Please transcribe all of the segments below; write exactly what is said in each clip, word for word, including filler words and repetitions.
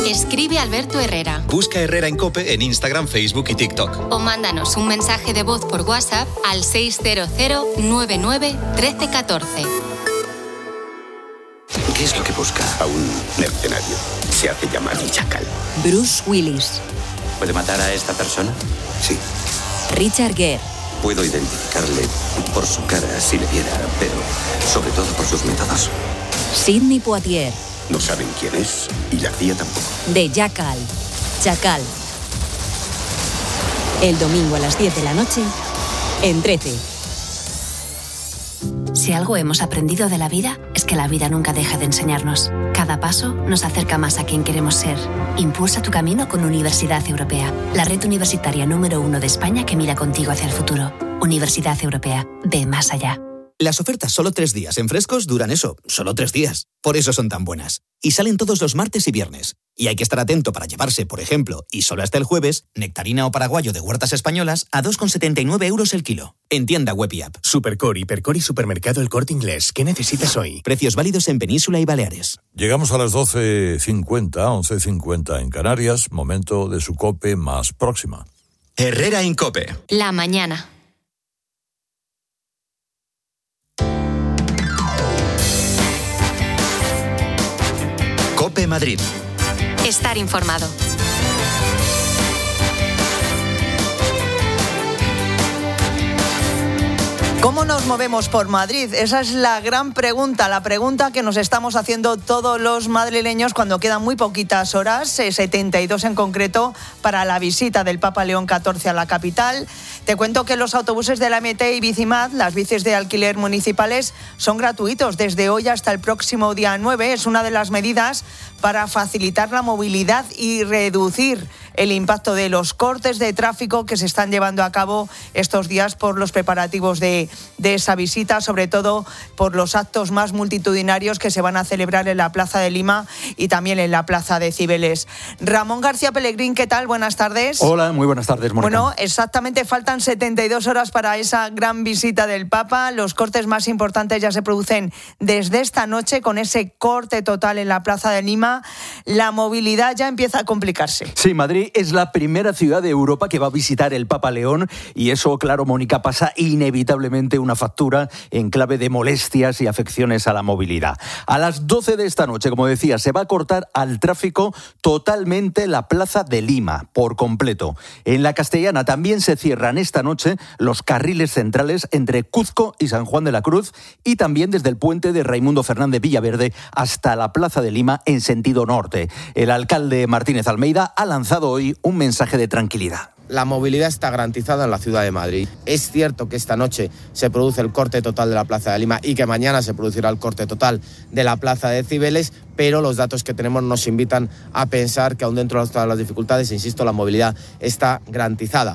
Escribe a Alberto Herrera. Busca Herrera en COPE en Instagram, Facebook y TikTok. O mándanos un mensaje de voz por WhatsApp al seis cero cero nueve nueve uno tres uno cuatro. ¿Qué es lo que busca? A un mercenario. Se hace llamar Chacal. Bruce Willis. ¿Puede matar a esta persona? Sí. Richard Gere. Puedo identificarle por su cara si le viera, pero sobre todo por sus métodos. Sidney Poitier. No saben quién es y la C I A tampoco. De Jackal. Chacal. El domingo a las diez de la noche en trece. Si algo hemos aprendido de la vida, es que la vida nunca deja de enseñarnos. Cada paso nos acerca más a quien queremos ser. Impulsa tu camino con Universidad Europea, la red universitaria número uno de España que mira contigo hacia el futuro. Universidad Europea, ve más allá. Las ofertas solo tres días en Frescos duran eso, solo tres días. Por eso son tan buenas. Y salen todos los martes y viernes. Y hay que estar atento para llevarse, por ejemplo, y solo hasta el jueves, nectarina o paraguayo de huertas españolas a dos con setenta y nueve euros el kilo. En tienda web y app. Supercor, Hipercor y Supermercado El Corte Inglés. ¿Qué necesitas hoy? Precios válidos en Península y Baleares. Llegamos a las doce cincuenta, once cincuenta en Canarias. Momento de su COPE más próxima. Herrera en COPE. La mañana. COPE Madrid. Estar informado. ¿Cómo nos movemos por Madrid? Esa es la gran pregunta, la pregunta que nos estamos haciendo todos los madrileños cuando quedan muy poquitas horas, setenta y dos en concreto, para la visita del Papa León catorce a la capital. Te cuento que los autobuses de la M T y Bicimad, las bicis de alquiler municipales, son gratuitos desde hoy hasta el próximo día nueve. Es una de las medidas para facilitar la movilidad y reducir el impacto de los cortes de tráfico que se están llevando a cabo estos días por los preparativos de, de esa visita, sobre todo por los actos más multitudinarios que se van a celebrar en la Plaza de Lima y también en la Plaza de Cibeles. Ramón García Pellegrín, ¿qué tal? Buenas tardes. Hola, muy buenas tardes, Mónica. Bueno, exactamente faltan setenta y dos horas para esa gran visita del Papa. Los cortes más importantes ya se producen desde esta noche con ese corte total en la Plaza de Lima. La movilidad ya empieza a complicarse. Sí, Madrid es la primera ciudad de Europa que va a visitar el Papa León y eso, claro, Mónica, pasa inevitablemente una factura en clave de molestias y afecciones a la movilidad. A las doce de esta noche, como decía, se va a cortar al tráfico totalmente la Plaza de Lima, por completo. En la Castellana también se cierran esta noche los carriles centrales entre Cuzco y San Juan de la Cruz y también desde el puente de Raimundo Fernández Villaverde hasta la Plaza de Lima en sentido norte. El alcalde Martínez Almeida ha lanzado hoy un mensaje de tranquilidad. La movilidad está garantizada en la ciudad de Madrid. Es cierto que esta noche se produce el corte total de la Plaza de Lima y que mañana se producirá el corte total de la Plaza de Cibeles, pero los datos que tenemos nos invitan a pensar que aún dentro de todas las dificultades, insisto, la movilidad está garantizada.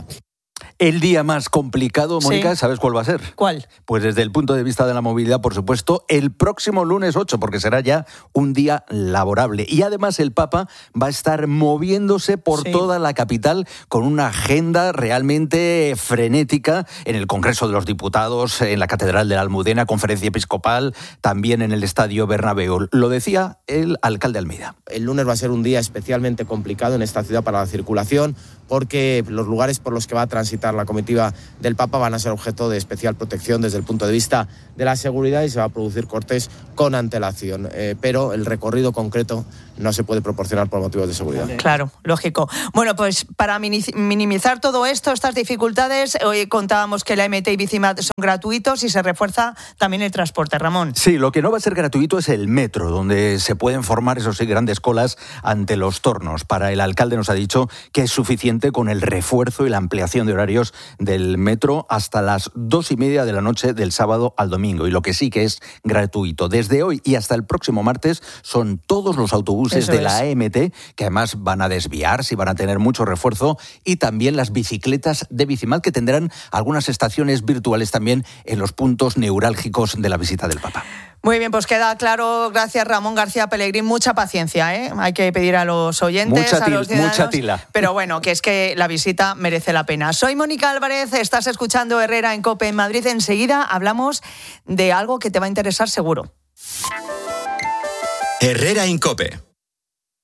El día más complicado, Mónica, sí. ¿Sabes cuál va a ser? ¿Cuál? Pues desde el punto de vista de la movilidad, por supuesto, el próximo lunes ocho, porque será ya un día laborable. Y además el Papa va a estar moviéndose por sí. toda la capital con una agenda realmente frenética en el Congreso de los Diputados, en la Catedral de la Almudena, Conferencia Episcopal, también en el Estadio Bernabéu. Lo decía el alcalde Almeida. El lunes va a ser un día especialmente complicado en esta ciudad para la circulación, porque los lugares por los que va a transitar la comitiva del Papa van a ser objeto de especial protección desde el punto de vista de la seguridad y se va a producir cortes con antelación. Eh, pero el recorrido concreto no se puede proporcionar por motivos de seguridad. Claro, lógico. Bueno, pues para minimizar todo esto, estas dificultades, hoy contábamos que la M T y Bicimad son gratuitos y se refuerza también el transporte, Ramón. Sí, lo que no va a ser gratuito es el metro, donde se pueden formar, eso sí, grandes colas ante los tornos. Para el alcalde nos ha dicho que es suficiente con el refuerzo y la ampliación de horarios del metro hasta las dos y media de la noche del sábado al domingo. Y lo que sí que es gratuito desde hoy y hasta el próximo martes son todos los autobuses Eso de es. la A M T, que además van a desviarse y van a tener mucho refuerzo, y también las bicicletas de Bicimad, que tendrán algunas estaciones virtuales también en los puntos neurálgicos de la visita del Papa. Muy bien, pues queda claro. Gracias, Ramón García Pellegrín. Mucha paciencia, ¿eh? Hay que pedir a los oyentes, mucha til, a los ciudadanos. Mucha tila. Pero bueno, que es que la visita merece la pena. Soy Mónica Álvarez, estás escuchando Herrera en COPE en Madrid. Enseguida hablamos de algo que te va a interesar seguro. Herrera en COPE.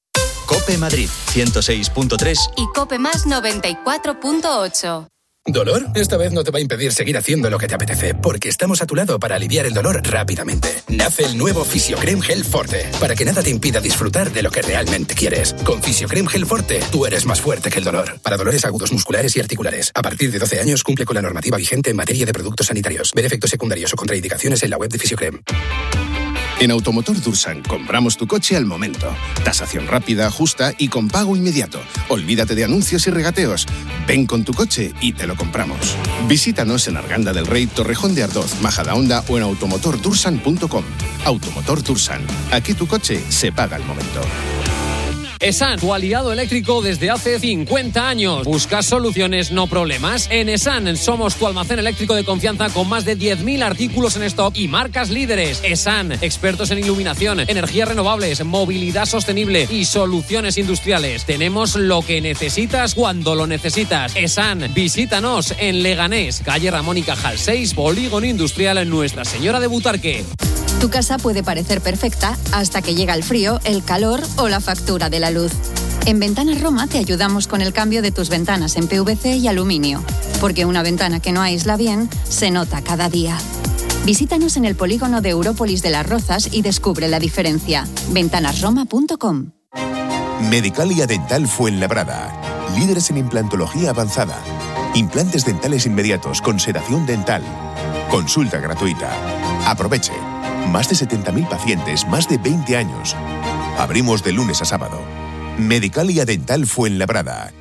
Cope Madrid ciento seis punto tres y Cope Más noventa y cuatro punto ocho. ¿Dolor? Esta vez no te va a impedir seguir haciendo lo que te apetece, porque estamos a tu lado para aliviar el dolor rápidamente. Nace el nuevo Fisiocrem Gel Forte, para que nada te impida disfrutar de lo que realmente quieres. Con Fisiocrem Gel Forte, tú eres más fuerte que el dolor. Para dolores agudos musculares y articulares. A partir de doce años, cumple con la normativa vigente en materia de productos sanitarios. Ver efectos secundarios o contraindicaciones en la web de Fisiocrem. En Automotor Dursan compramos tu coche al momento. Tasación rápida, justa y con pago inmediato. Olvídate de anuncios y regateos. Ven con tu coche y te lo compramos. Visítanos en Arganda del Rey, Torrejón de Ardoz, Majadahonda o en automotor dursan punto com. Automotor Dursan. Aquí tu coche se paga al momento. Esan, tu aliado eléctrico desde hace cincuenta años. Buscas soluciones, no problemas. En Esan somos tu almacén eléctrico de confianza con más de diez mil artículos en stock y marcas líderes. Esan, expertos en iluminación, energías renovables, movilidad sostenible y soluciones industriales. Tenemos lo que necesitas cuando lo necesitas. Esan, visítanos en Leganés, calle Ramón y Cajal seis, Polígono Industrial Nuestra Señora de Butarque. Tu casa puede parecer perfecta hasta que llega el frío, el calor o la factura de la luz. En Ventanas Roma te ayudamos con el cambio de tus ventanas en P V C y aluminio, porque una ventana que no aísla bien se nota cada día. Visítanos en el polígono de Európolis de las Rozas y descubre la diferencia. ventanas roma punto com. Medicalia Dental Fuenlabrada. Líderes en implantología avanzada. Implantes dentales inmediatos con sedación dental. Consulta gratuita. Aproveche. Más de setenta mil pacientes, más de veinte años. Abrimos de lunes a sábado. Medicalia Dental Fuenlabrada.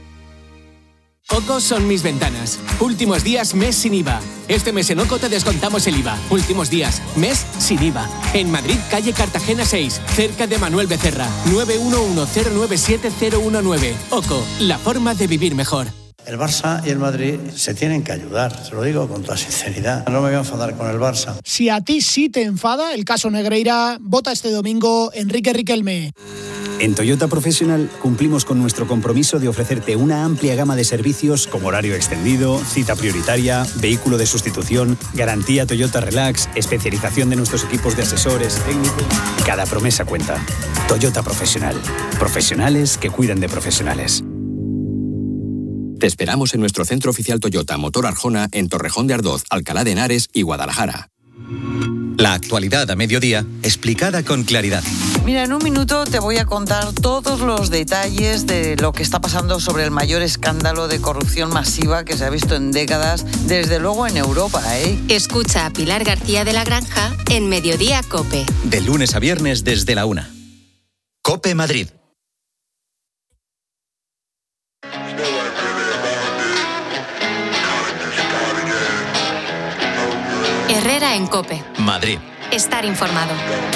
OCO son mis ventanas. Últimos días, mes sin I V A. Este mes en OCO te descontamos el I V A. Últimos días, mes sin I V A. En Madrid, calle Cartagena seis, cerca de Manuel Becerra. nueve uno uno cero nueve siete cero uno nueve. OCO, la forma de vivir mejor. El Barça y el Madrid se tienen que ayudar, se lo digo con toda sinceridad. No me voy a enfadar con el Barça. Si a ti sí te enfada el caso Negreira, vota este domingo Enrique Riquelme. En Toyota Professional cumplimos con nuestro compromiso de ofrecerte una amplia gama de servicios como horario extendido, cita prioritaria, vehículo de sustitución, garantía Toyota Relax, especialización de nuestros equipos de asesores técnicos. Cada promesa cuenta. Toyota Professional. Profesionales que cuidan de profesionales. Te esperamos en nuestro centro oficial Toyota Motor Arjona en Torrejón de Ardoz, Alcalá de Henares y Guadalajara. La actualidad a mediodía, explicada con claridad. Mira, en un minuto te voy a contar todos los detalles de lo que está pasando sobre el mayor escándalo de corrupción masiva que se ha visto en décadas, desde luego en Europa, ¿eh? Escucha a Pilar García de la Granja en Mediodía Cope. De lunes a viernes desde la una. Cope Madrid. Herrera en Cope. Madrid. Estar informado.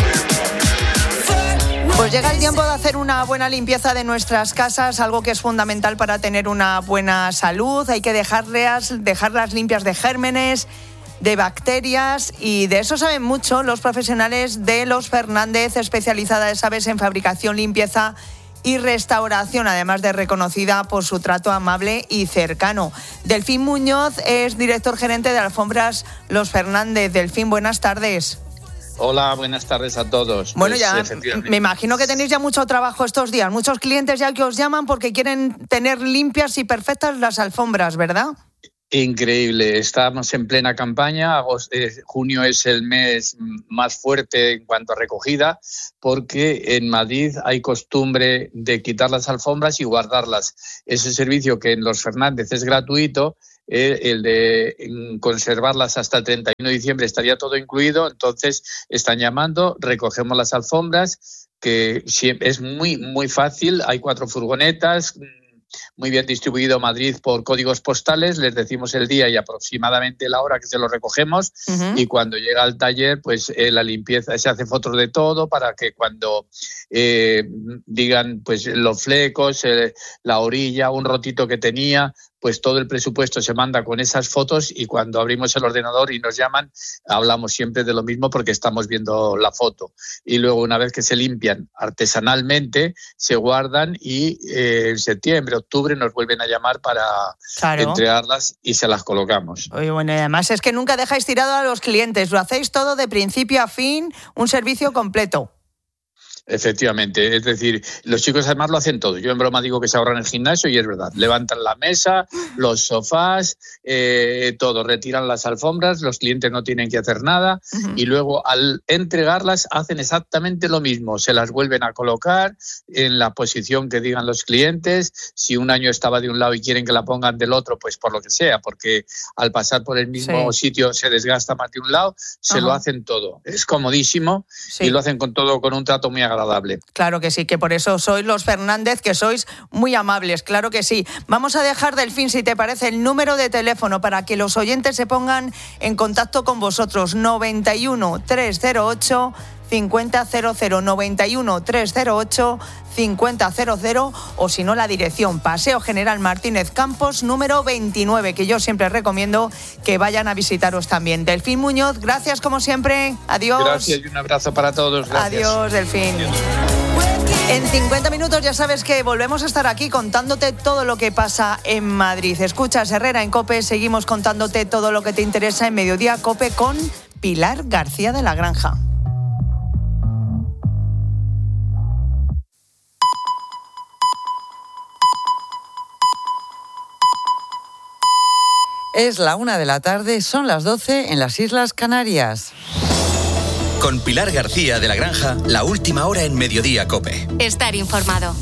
Pues llega el tiempo de hacer una buena limpieza de nuestras casas, algo que es fundamental para tener una buena salud. Hay que dejarlas, dejarlas limpias de gérmenes, de bacterias, y de eso saben mucho los profesionales de Los Fernández, especializada, sabes, en fabricación, limpieza y restauración, además de reconocida por su trato amable y cercano. Delfín Muñoz es director gerente de Alfombras Los Fernández. Delfín, buenas tardes. Hola, buenas tardes a todos. Bueno, pues, ya me imagino que tenéis ya mucho trabajo estos días, muchos clientes ya que os llaman porque quieren tener limpias y perfectas las alfombras, ¿verdad? Increíble, estamos en plena campaña. Agosto, eh, junio es el mes más fuerte en cuanto a recogida, porque en Madrid hay costumbre de quitar las alfombras y guardarlas. Ese servicio que en Los Fernández es gratuito, eh, el de conservarlas hasta el treinta y uno de diciembre estaría todo incluido. Entonces están llamando, recogemos las alfombras, que es muy, muy fácil. Hay cuatro furgonetas, muy bien distribuido Madrid por códigos postales, les decimos el día y aproximadamente la hora que se lo recogemos, uh-huh. Y cuando llega al taller, pues eh, la limpieza, se hace fotos de todo para que cuando eh, digan pues los flecos, eh, la orilla, un rotito que tenía, pues todo el presupuesto se manda con esas fotos, y cuando abrimos el ordenador y nos llaman, hablamos siempre de lo mismo porque estamos viendo la foto. Y luego, una vez que se limpian artesanalmente, se guardan y eh, en septiembre, octubre nos vuelven a llamar para claro. entregarlas y se las colocamos. Oye, bueno, y además es que nunca dejáis tirado a los clientes, lo hacéis todo de principio a fin, un servicio completo. Efectivamente, es decir, los chicos además lo hacen todo. Yo en broma digo que se ahorran el gimnasio y es verdad. Levantan la mesa, los sofás, eh, todo, retiran las alfombras, los clientes no tienen que hacer nada uh-huh. y luego al entregarlas hacen exactamente lo mismo. Se las vuelven a colocar en la posición que digan los clientes. Si un año estaba de un lado y quieren que la pongan del otro, pues por lo que sea, porque al pasar por el mismo sí. sitio se desgasta más de un lado, se uh-huh. lo hacen todo. Es comodísimo sí. y lo hacen con todo, con un trato muy agradable. agradable. Claro que sí, que por eso sois los Fernández, que sois muy amables, claro que sí. Vamos a dejar, Delfín, si te parece, el número de teléfono para que los oyentes se pongan en contacto con vosotros. noventa y uno, trescientos ocho, cincuenta cero cero, noventa y uno, trescientos ocho, cincuenta cero cero, o si no, la dirección Paseo General Martínez Campos, número veintinueve, que yo siempre recomiendo que vayan a visitaros también. Delfín Muñoz, gracias como siempre. Adiós. Gracias y un abrazo para todos. Gracias. Adiós, Delfín. Adiós. En cincuenta minutos ya sabes que volvemos a estar aquí contándote todo lo que pasa en Madrid. Escuchas Herrera en COPE, seguimos contándote todo lo que te interesa en Mediodía COPE con Pilar García de la Granja. Es la una de la tarde, son las doce en las Islas Canarias. Con Pilar García de la Granja, la última hora en Mediodía COPE. Estar informado.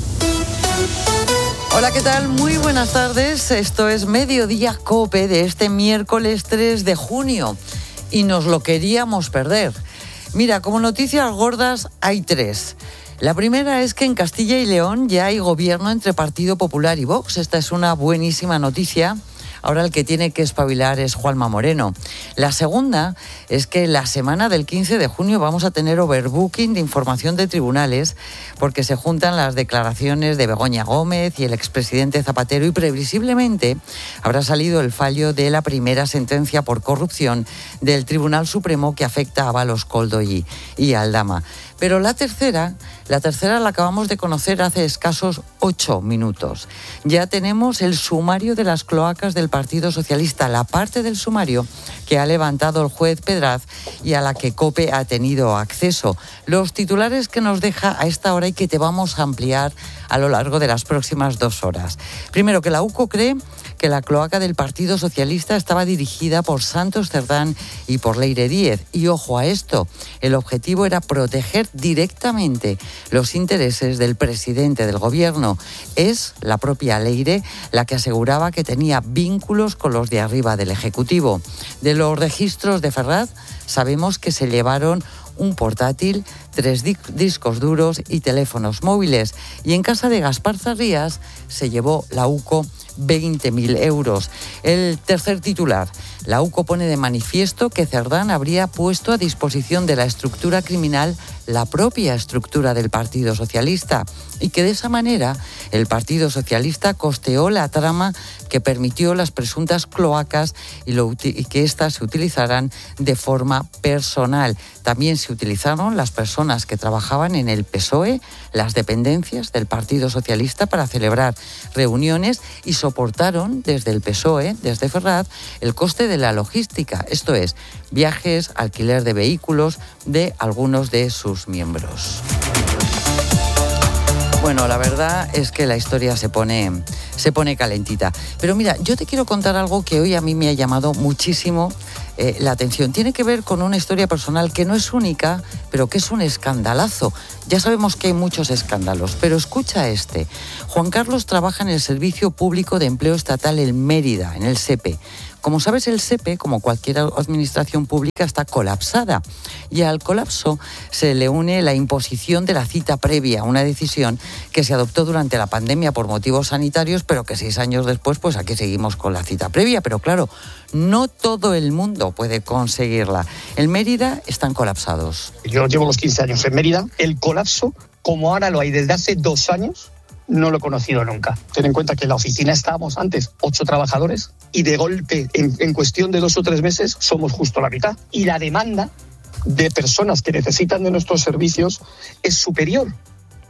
Hola, ¿qué tal? Muy buenas tardes. Esto es Mediodía COPE de este miércoles tres de junio. Y nos lo queríamos perder. Mira, como noticias gordas hay tres. La primera es que en Castilla y León ya hay gobierno entre Partido Popular y Vox. Esta es una buenísima noticia. Ahora el que tiene que espabilar es Juanma Moreno. La segunda es que la semana del quince de junio vamos a tener overbooking de información de tribunales porque se juntan las declaraciones de Begoña Gómez y el expresidente Zapatero y previsiblemente habrá salido el fallo de la primera sentencia por corrupción del Tribunal Supremo que afecta a Ábalos, Koldo y, y Aldama. Pero la tercera, la tercera la acabamos de conocer hace escasos ocho minutos. Ya tenemos el sumario de las cloacas del Partido Socialista, la parte del sumario que ha levantado el juez Pedraz y a la que COPE ha tenido acceso. Los titulares que nos deja a esta hora y que te vamos a ampliar a lo largo de las próximas dos horas. Primero, que la UCO cree que la cloaca del Partido Socialista estaba dirigida por Santos Cerdán y por Leire Díez. Y ojo a esto, el objetivo era proteger directamente los intereses del presidente del gobierno. Es la propia Leire la que aseguraba que tenía vínculos con los de arriba del Ejecutivo. De los registros de Ferraz sabemos que se llevaron un portátil, tres discos duros y teléfonos móviles. Y en casa de Gaspar Zarrías se llevó la UCO veinte mil euros. El tercer titular. La UCO pone de manifiesto que Cerdán habría puesto a disposición de la estructura criminal la propia estructura del Partido Socialista y que de esa manera el Partido Socialista costeó la trama que permitió las presuntas cloacas y, lo, y que éstas se utilizaran de forma personal. También se utilizaron las personas que trabajaban en el P S O E, las dependencias del Partido Socialista para celebrar reuniones y soportaron desde el P S O E, desde Ferraz, el coste de la logística, esto es, viajes, alquiler de vehículos de algunos de sus miembros. Bueno, la verdad es que la historia se pone, se pone calentita. Pero mira, yo te quiero contar algo que hoy a mí me ha llamado muchísimo eh, la atención. Tiene que ver con una historia personal que no es única, pero que es un escandalazo. Ya sabemos que hay muchos escándalos, pero escucha este. Juan Carlos trabaja en el Servicio Público de Empleo Estatal en Mérida, en el SEPE. Como sabes, el SEPE, como cualquier administración pública, está colapsada. Y al colapso se le une la imposición de la cita previa, una decisión que se adoptó durante la pandemia por motivos sanitarios, pero que seis años después, pues aquí seguimos con la cita previa. Pero claro, no todo el mundo puede conseguirla. En Mérida están colapsados. Yo llevo los quince años en Mérida. El colapso, como ahora lo hay desde hace dos años, no lo he conocido nunca. Ten en cuenta que en la oficina estábamos antes ocho trabajadores y de golpe, en, en cuestión de dos o tres meses, somos justo la mitad. Y la demanda de personas que necesitan de nuestros servicios es superior.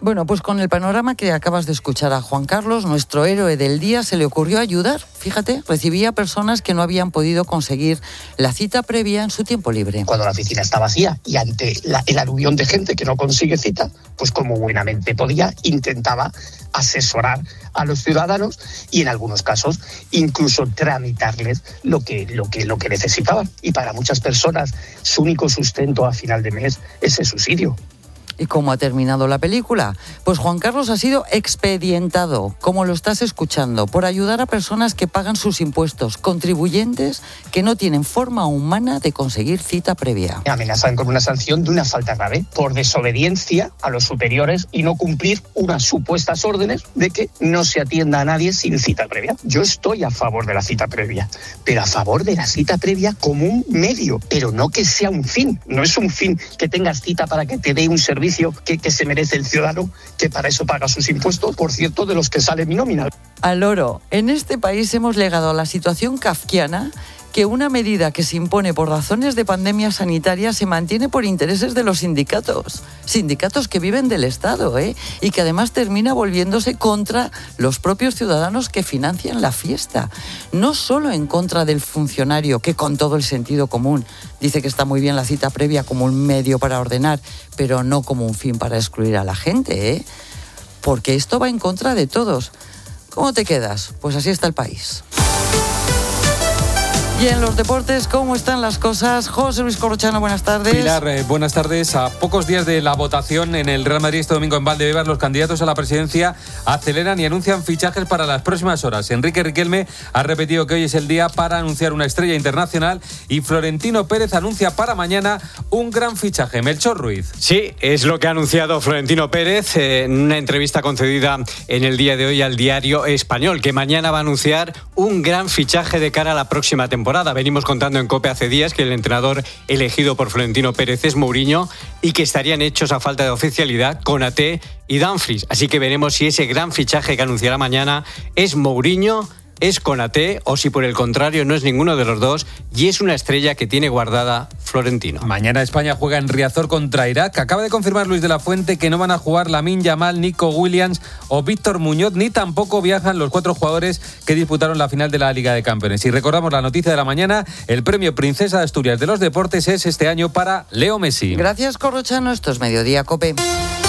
Bueno, pues con el panorama que acabas de escuchar a Juan Carlos, nuestro héroe del día, se le ocurrió ayudar. Fíjate, recibía personas que no habían podido conseguir la cita previa en su tiempo libre. Cuando la oficina está vacía y ante la, el aluvión de gente que no consigue cita, pues como buenamente podía, intentaba asesorar a los ciudadanos y en algunos casos incluso tramitarles lo que, lo que, lo que necesitaban. Y para muchas personas su único sustento a final de mes es el subsidio. ¿Y cómo ha terminado la película? Pues Juan Carlos ha sido expedientado, como lo estás escuchando, por ayudar a personas que pagan sus impuestos, contribuyentes que no tienen forma humana de conseguir cita previa. Me amenazan con una sanción de una falta grave por desobediencia a los superiores y no cumplir unas supuestas órdenes de que no se atienda a nadie sin cita previa. Yo estoy a favor de la cita previa, pero a favor de la cita previa como un medio, pero no que sea un fin. No es un fin que tengas cita para que te dé un servicio Que, que se merece el ciudadano, que para eso paga sus impuestos, por cierto, de los que sale mi nómina. Al loro, en este país hemos llegado a la situación kafkiana que una medida que se impone por razones de pandemia sanitaria se mantiene por intereses de los sindicatos. Sindicatos que viven del Estado, ¿eh? Y que además termina volviéndose contra los propios ciudadanos que financian la fiesta. No solo en contra del funcionario, que con todo el sentido común dice que está muy bien la cita previa como un medio para ordenar, pero no como un fin para excluir a la gente, ¿eh? Porque esto va en contra de todos. ¿Cómo te quedas? Pues así está el país. Y en los deportes, ¿cómo están las cosas? José Luis Corrochano, buenas tardes. Pilar, eh, buenas tardes. A pocos días de la votación en el Real Madrid este domingo en Valdebebas, los candidatos a la presidencia aceleran y anuncian fichajes para las próximas horas. Enrique Riquelme ha repetido que hoy es el día para anunciar una estrella internacional y Florentino Pérez anuncia para mañana un gran fichaje. Melchor Ruiz. Sí, es lo que ha anunciado Florentino Pérez eh, en una entrevista concedida en el día de hoy al Diario Español, que mañana va a anunciar un gran fichaje de cara a la próxima temporada. Venimos contando en COPE hace días que el entrenador elegido por Florentino Pérez es Mourinho y que estarían hechos a falta de oficialidad Konaté y Dumfries. Así que veremos si ese gran fichaje que anunciará mañana es Mourinho, es Konaté o si por el contrario no es ninguno de los dos y es una estrella que tiene guardada Florentino. Mañana España juega en Riazor contra Irak. Acaba de confirmar Luis de la Fuente que no van a jugar Lamine Yamal, Nico Williams o Víctor Muñoz, ni tampoco viajan los cuatro jugadores que disputaron la final de la Liga de Campeones. Y recordamos la noticia de la mañana, el premio Princesa de Asturias de los Deportes es este año para Leo Messi. Gracias, Corrochano. Esto es Mediodía COPE.